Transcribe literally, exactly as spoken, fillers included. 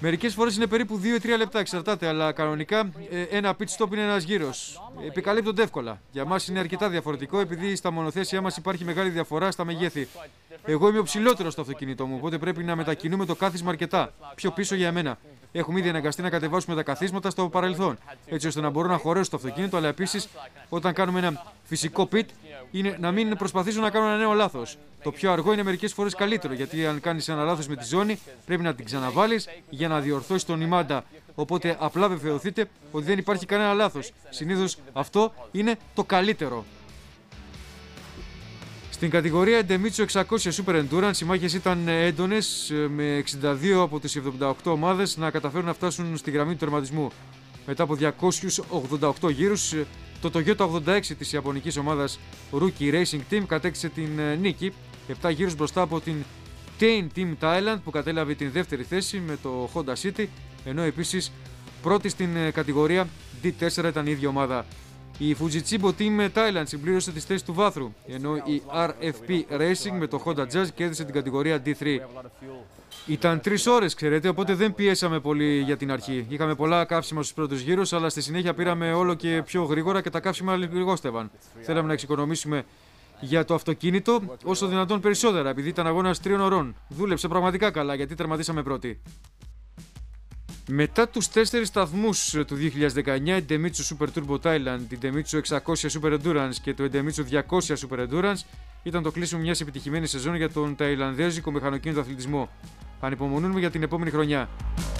Μερικές φορές είναι περίπου δύο με τρία λεπτά, εξαρτάται, αλλά κανονικά ένα pit stop είναι ένας γύρος. Επικαλύπτονται εύκολα. Για μας είναι αρκετά διαφορετικό, επειδή στα μονοθέσια μας υπάρχει μεγάλη διαφορά στα μεγέθη. Εγώ είμαι ο ψηλότερος στο αυτοκίνητό μου, οπότε πρέπει να μετακινούμε το κάθισμα αρκετά πιο πίσω για μένα. Έχουμε ήδη αναγκαστεί να κατεβάσουμε τα καθίσματα στο παρελθόν, έτσι ώστε να μπορώ να χωρέσω στο αυτοκίνητο, αλλά επίσης όταν κάνουμε ένα φυσικό pit, είναι να μην προσπαθήσω να κάνω ένα νέο λάθος. Το πιο αργό είναι μερικές φορές καλύτερο, γιατί αν κάνεις ένα λάθος με τη ζώνη, πρέπει να την ξαναβάλεις για να διορθώσεις τον ημάντα. Οπότε απλά βεβαιωθείτε ότι δεν υπάρχει κανένα λάθος. Συνήθως αυτό είναι το καλύτερο. Στην κατηγορία Idemitsu εξακόσια Super Endurance οι μάχες ήταν έντονες, με εξήντα δύο από τις εβδομήντα οκτώ ομάδες να καταφέρουν να φτάσουν στη γραμμή του τερματισμού. Μετά από διακόσιους ογδόντα οκτώ γύρους, το Toyota ογδόντα έξι της ιαπωνικής ομάδας Rookie Racing Team κατέκτησε την νίκη, επτά γύρους μπροστά από την Tain Team Thailand που κατέλαβε την δεύτερη θέση με το Honda City, ενώ επίσης πρώτη στην κατηγορία ντι φορ ήταν η ίδια ομάδα. Η Fujitsubo Team Thailand συμπλήρωσε τις θέσεις του βάθρου, ενώ η αρ εφ πι Racing με το Honda Jazz κέρδισε την κατηγορία ντι θρι. Ήταν τρεις ώρες, ξέρετε, οπότε δεν πιέσαμε πολύ για την αρχή. Είχαμε πολλά καύσιμα στους πρώτους γύρους, αλλά στη συνέχεια πήραμε όλο και πιο γρήγορα και τα καύσιμα λιγόστευαν. Θέλαμε να εξοικονομήσουμε για το αυτοκίνητο όσο δυνατόν περισσότερα, επειδή ήταν αγώνας τριών ωρών. Δούλεψε πραγματικά καλά, γιατί τερματίσαμε πρώτοι. Μετά τους τέσσερις σταθμούς του δύο χιλιάδες δεκαεννιά, η Idemitsu Super Turbo Thailand, η Idemitsu εξακόσια Super Endurance και το Idemitsu διακόσια Super Endurance ήταν το κλείσιμο μιας επιτυχημένης σεζόν για τον ταϊλανδέζικο μηχανοκίνητο αθλητισμό. Ανυπομονούμε για την επόμενη χρονιά.